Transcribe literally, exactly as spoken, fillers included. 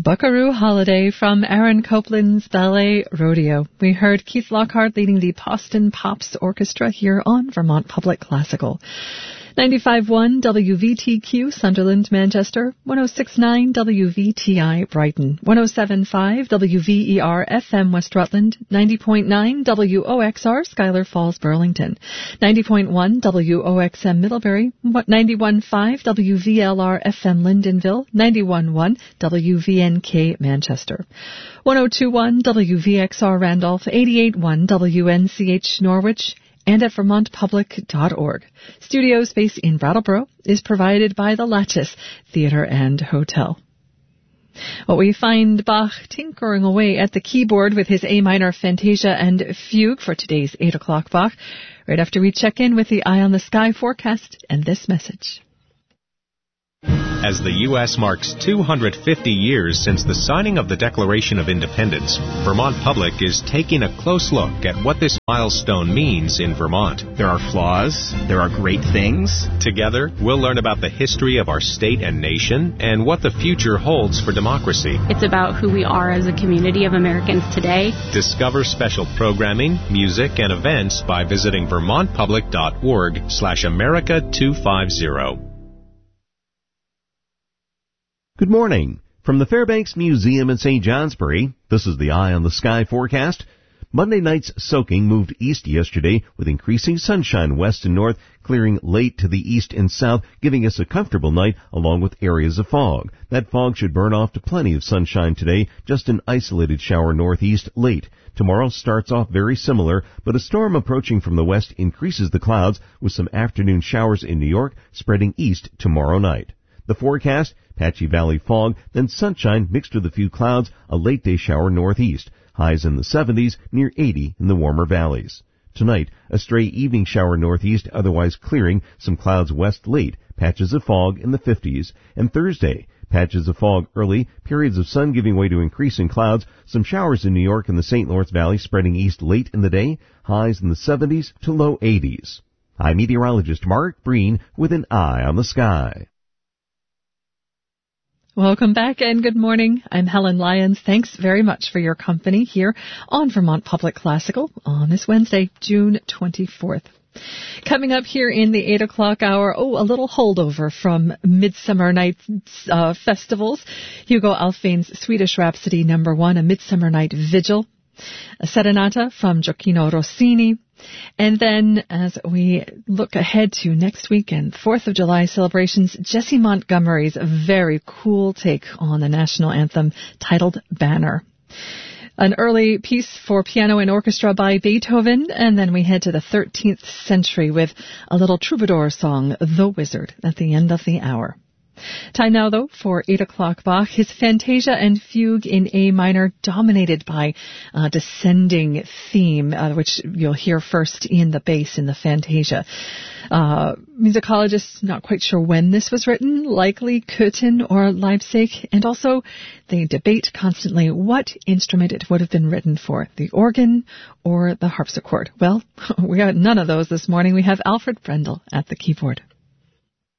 Buckaroo Holiday from Aaron Copland's Ballet Rodeo. We heard Keith Lockhart leading the Boston Pops Orchestra here on Vermont Public Classical. ninety-five point one W V T Q Sunderland, Manchester, one oh six point nine W V T I Brighton, one oh seven point five W V E R F M West Rutland, ninety point nine W O X R Schuyler Falls, Burlington, ninety point one W O X M Middlebury, ninety-one point five W V L R F M Lyndonville, ninety-one point one W V N K Manchester, one oh two point one W V X R Randolph, eighty-eight point one W N C H Norwich, and at vermont public dot org. Studio space in Brattleboro is provided by the Lattice Theatre and Hotel. Well, we find Bach tinkering away at the keyboard with his A minor Fantasia and Fugue for today's eight o'clock Bach, right after we check in with the Eye on the Sky forecast and this message. As the U S marks two hundred fifty years since the signing of the Declaration of Independence, Vermont Public is taking a close look at what this milestone means in Vermont. There are flaws, there are great things. Together, we'll learn about the history of our state and nation and what the future holds for democracy. It's about who we are as a community of Americans today. Discover special programming, music, and events by visiting vermont public dot org slash America two fifty. Good morning. From the Fairbanks Museum in Saint Johnsbury, this is the Eye on the Sky forecast. Monday night's soaking moved east yesterday with increasing sunshine west and north, clearing late to the east and south, giving us a comfortable night along with areas of fog. That fog should burn off to plenty of sunshine today, just an isolated shower northeast late. Tomorrow starts off very similar, but a storm approaching from the west increases the clouds with some afternoon showers in New York, spreading east tomorrow night. The forecast, patchy valley fog, then sunshine mixed with a few clouds, a late-day shower northeast. Highs in the seventies, near eighty in the warmer valleys. Tonight, a stray evening shower northeast, otherwise clearing, some clouds west late, patches of fog in the fifties. And Thursday, patches of fog early, periods of sun giving way to increasing clouds, some showers in New York and the Saint Lawrence Valley spreading east late in the day, highs in the seventies to low eighties. I'm meteorologist Mark Breen with an Eye on the Sky. Welcome back and good morning. I'm Helen Lyons. Thanks very much for your company here on Vermont Public Classical on this Wednesday, June twenty-fourth. Coming up here in the eight o'clock hour, oh, a little holdover from Midsummer Night's uh, festivals. Hugo Alfvén's Swedish Rhapsody number one, A Midsummer Night Vigil. A serenata from Gioacchino Rossini. And then, as we look ahead to next weekend, fourth of July celebrations, Jesse Montgomery's very cool take on the national anthem titled Banner. An early piece for piano and orchestra by Beethoven, and then we head to the thirteenth century with a little troubadour song, The Wizard, at the end of the hour. Time now, though, for eight o'clock Bach. His Fantasia and Fugue in A minor, dominated by a descending theme, uh, which you'll hear first in the bass in the Fantasia. Uh, musicologists not quite sure when this was written, likely Köthen or Leipzig, and also they debate constantly what instrument it would have been written for, the organ or the harpsichord. Well, we got none of those this morning. We have Alfred Brendel at the keyboard.